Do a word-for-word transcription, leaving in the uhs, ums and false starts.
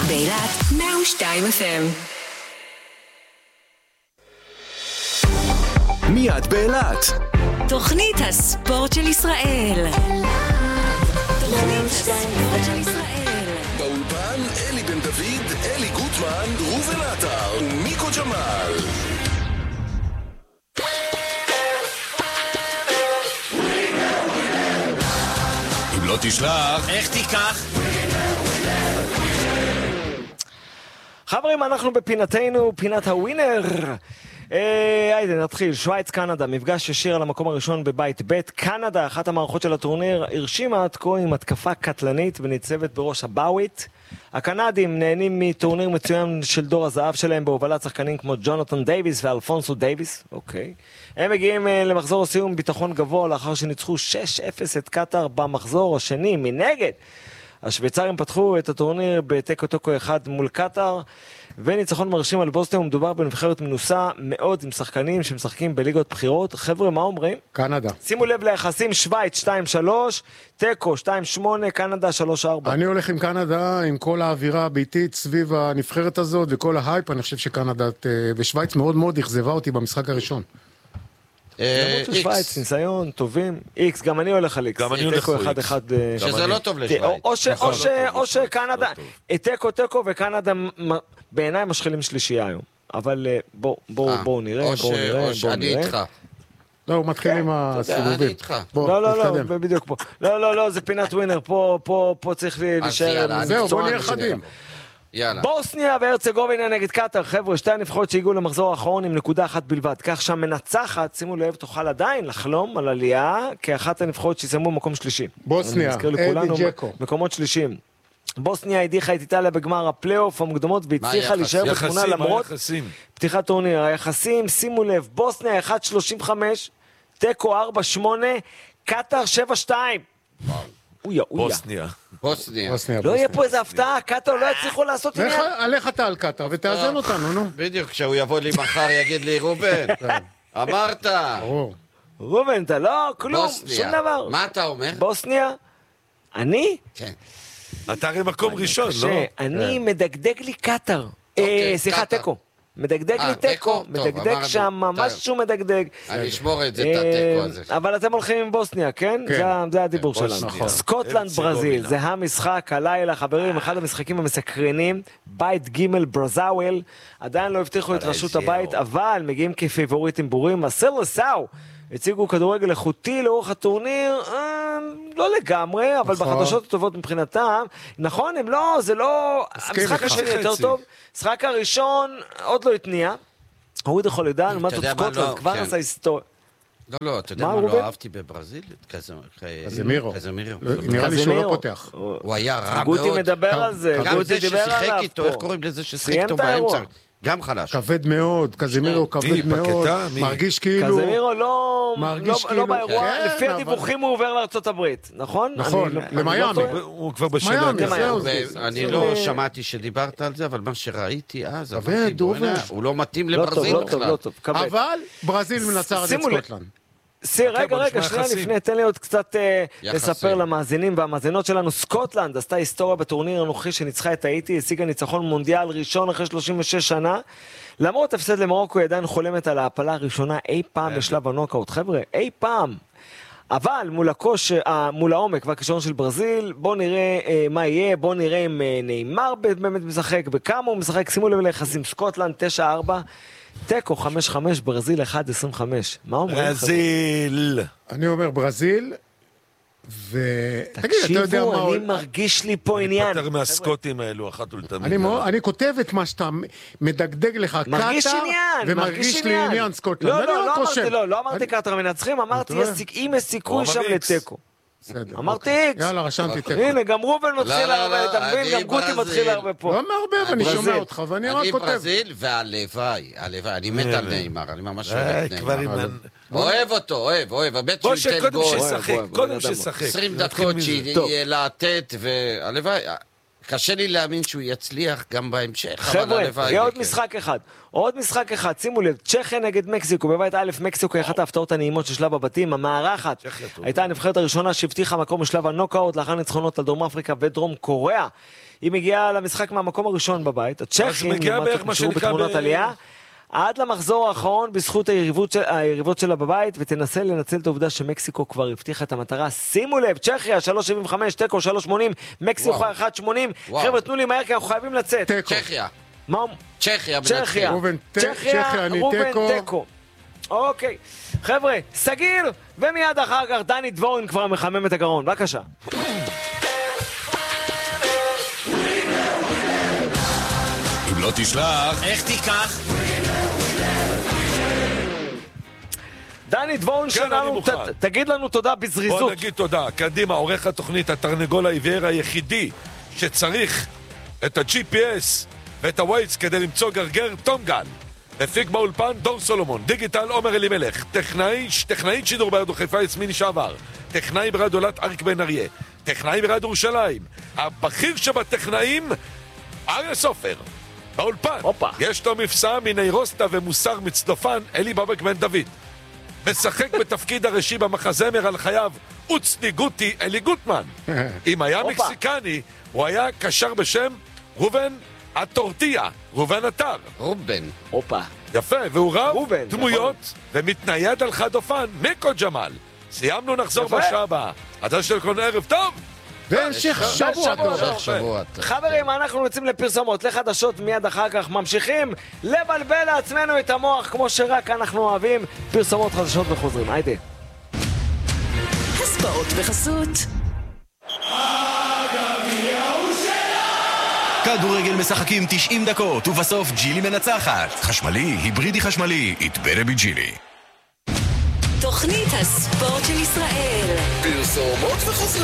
באילת מאה ושתיים אף אם. מיד באילת. תוכנית הספורט של ישראל. תוכנית הספורט של ישראל. באולפן אלי בן דוד, אלי גוטמן, ראובן עטר ומיקו ג'מאל. אם לא תשלח, איך תיקח? חברים, אנחנו בפינתנו, פינת הווינר. היידה, נתחיל. שוויץ קנדה, מפגש ישיר על המקום הראשון בבית ב'. קנדה, אחת המערכות של הטורניר, הרשימה עד כה עם התקפה קטלנית וניצבת בראש הבאווית. הקנדים נהנים מטורניר מצוין של דור הזהב שלהם בהובלת שחקנים כמו ג'ונתן דייביס ואלפונסו דייביס. אוקיי. הם מגיעים למחזור הסיום ביטחון גבוה לאחר שניצחו שש אפס את קטר במחזור השני. מנגד, השוויצרים פתחו את הטורניר בתיקו תיקו אחד מול קטר, וניצחון מרשים על בוסטון. מדובר בנבחרת מנוסה מאוד עם שחקנים שמשחקים בליגות בחירות. חבר'ה, מה אומרים? קנדה. שימו לב ליחסים, שוויץ שתיים שלוש, טקו שתיים שמונה, קנדה שלוש ארבע. אני הולך עם קנדה, עם כל האווירה הביתית סביב הנבחרת הזאת וכל ההייפ. אני חושב שקנדה ושוויץ מאוד מאוד אכזבה אותי במשחק הראשון. למרות של שוויץ, ניסיון, טובים. איקס, גם אני הולך על איקס. גם אני הולך על איקס. שזה לא טוב לשוויץ. או שקנדה, טקו טקו וקנדה בעיניי משחילים שלישייה היום. אבל בואו נראה, בואו נראה. או שאני איתך. לא, הוא מתחיל עם הסיבובים. אני איתך. לא, לא, לא, בדיוק פה. לא, לא, לא, זה פינת ווינר. פה צריך להישאר. זהו, בואו נהיה חדים. בוסניה והרצגובינה נגד קטר. חבר'ה, שתי הנבחרות שהגיעו למחזור האחרון עם נקודה אחת בלבד, כך שהמנצחת, שימו לב, תוכל עדיין לחלום על עלייה כאחת הנבחרות שיסיימו במקום שלישי. בוסניה, אדי ג'קו. מקומות שלישיים. בוסניה הדיחה את איטליה בגמר הפלייאוף המוקדמות והצליחה להישאר בתמונה למרות פתיחת טורניר. היחסים, שימו לב, בוסניה אחת שלושים וחמש, טקו ארבע שמונה, קטר שבע שתיים. אויה, אויה. בוסניה. בוסניה. לא יהיה פה איזה הפתעה, קטר לא יצליחו לעשות עניין. עליך אתה על קטר ותאזן אותנו, נו. בדיוק, כשהוא יבוא לי מחר יגיד לי, רובן, אמרת. רובן, אתה לא, כלום, שום דבר. מה אתה אומר? בוסניה? אני? כן. אתה הרי מקום ראשון, לא? אני מדגדג לי קטר. סליחה, טקו. מדגדג לי טקו, מדגדג שם, משהו מדגדג. אני אשמור את זה, את הטקו הזה. אבל אתם הולכים עם בוסניה, כן? זה הדיבור שלנו. סקוטלנד ברזיל, זה המשחק, הלילה, חברים, אחד המשחקים המסקרנים, בית גימל ברזאוול, עדיין לא הבטיחו את רשות הבית, אבל מגיעים כפייבוריטים ברורים. הסרלסאו הציגו כדורגל איכותי לאורך הטורניר, לא לגמרי, אבל בחדשות הטובות מבחינתם, נכון, הם לא, זה לא, המשחק השני יותר טוב, המשחק הראשון עוד לא התניע, הוריד יכול לדעת, לעומת זאת סקוטלנד, כבר עשה היסטוריה. לא, לא, אתה יודע מה לא אהבתי בברזיל? קזמירו. קזמירו. נראה לי שהוא לא פותח. הוא היה רע מאוד. גוטי מדבר על זה, גם זה ששיחק איתו, איך קוראים לזה ששיחק איתו באמצע? גם חלש. כבד מאוד, קזמירו כבד מאוד, מרגיש כאילו... קזמירו לא באירוע, לפי הדיווחים הוא עובר לארצות הברית, נכון? נכון, למיימי. הוא כבר בשלם. אני לא שמעתי שדיברת על זה, אבל מה שראיתי אז, כבד, הוא לא מתאים לברזיל בכלל. אבל ברזיל מנצחת את סקוטלנד. רגע, רגע, שנייה לפני, תן לי עוד קצת לספר למאזינים והמאזינות שלנו. סקוטלנד עשתה היסטוריה בטורניר הנוכחי שניצחה את האיטי, השיגה ניצחון מונדיאל ראשון אחרי שלושים ושש שנה. למרות הפסד למרוקו, היא עדיין חולמת על ההפלה הראשונה אי פעם בשלב הנוקאוט. חבר'ה, אי פעם. אבל מול הקוש, מול העומק והכישרון של ברזיל, בואו נראה מה יהיה, בואו נראה אם ניימר באמת משחק, בכמה הוא משחק. שימו לב ליחסים, סקוטלנד תשע ארבע, טקו חמש חמש, ברזיל אחת עשרים וחמש. מה אומרים? ברזיל. אני אומר ברזיל, ותגיד, אתה יודע מה... תקשיבו, אני מרגיש לי פה עניין. אני פטר מהסקוטים האלו, אחת ולתמיד. אני כותב את מה שאתה מדגדג לך, קטר, ומרגיש לי עניין סקוטלנד. לא, לא, לא אמרתי קטר מנצחים, אמרתי, אם יש סיכוי שם לטקו. אמרתי איקס. יאללה, רשמתי טקו. הנה, גם רובן מתחיל הרבה, אתה מבין? גם גוטי מתחיל הרבה פה. לא מערבב, אני שומע אותך, ואני רק כותב. אני ברזיל, והלוואי, הלוואי, אני מת על ניימר, אני ממש אוהב את ניימר. אוהב אותו, אוהב, אוהב, הבית שהוא ייתן גול. קודם ששחק, קודם ששחק. עשרים דקות שיהיה לתת, והלוואי, קשה לי להאמין שהוא יצליח גם בהמשך. חבר'ה, יהיה עוד משחק אחד. עוד משחק אחד, שימו לב, צ'כיה נגד מקסיקו, בבית א' מקסיקו היא אחת ההפתעות הנעימות של שלב הבתים, המארחת הייתה הנבחרת הראשונה שהבטיחה מקום בשלב הנוקאוט, לאחר ניצחונות על דרום אפריקה ודרום קוריאה. היא מגיעה למשחק מהמקום הראשון בבית, הצ'כים נשארו בתמונות עלייה, עד למחזור האחרון בזכות היריבות, של, היריבות שלה בבית, ותנסה לנצל את העובדה שמקסיקו כבר הבטיחה את המטרה. שימו לב, צ'כיה שלוש שבעים וחמש, טקו שלוש שמונים, מקסיקו אחת שמונים. חבר'ה, תנו לי מהר כי אנחנו חייבים לצאת. צ'כיה. מה? צ'כיה. צ'כיה. רובן, צ'כיה, רובן, טקו. אוקיי. חבר'ה, סגיר, ומיד אחר כך דני דבורין כבר מחמם את הגרון. בבקשה. אם לא תשלח, איך תיקח? דני דבורין שלנו, תגיד לנו תודה בזריזות. בוא נגיד תודה. קדימה, עורך התוכנית, התרנגול העיוור היחידי שצריך את ה-ג'י פי אס ואת הווייז כדי למצוא גרגר, תום גל. הפיק באולפן דור סולומון, דיגיטל עומר אלימלך, טכנאי, טכנאית שידור ברדיו חיפה יסמין שעבר, טכנאי ברדיו לת אריק בן אריה, טכנאי ברדיו ירושלים, הבכיר שבטכנאים אריה סופר. באולפן יש לו מבצע מיני רוסטה ומוסר מצלופן אלי בבק בן דוד. משחק בתפקיד הראשי במחזמר על חייו אוצני גוטי אלי גוטמן. אם היה מקסיקני הוא היה קשר בשם רובן הטורטיה, רובן אתר. רובן. אופה. יפה, והוא רב דמויות ומתנייד על חד אופן מיקו ג'מאל. סיימנו, נחזור בשעה הבאה. עד של כל ערב טוב. והמשך שבוע טוב. חברים, אנחנו יוצאים לפרסומות, לחדשות, מיד אחר כך ממשיכים לבלבל לעצמנו את המוח כמו שרק אנחנו אוהבים. פרסומות, חדשות וחוזרים. היידה. הספורט בחסות כדורגל משחקים תשעים דקות ובסוף ג'ילי מנצחת. חשמלי, היברידי חשמלי, יתברה בג'ילי. תוכנית הספורט של ישראל. פרסומות וחוזרים.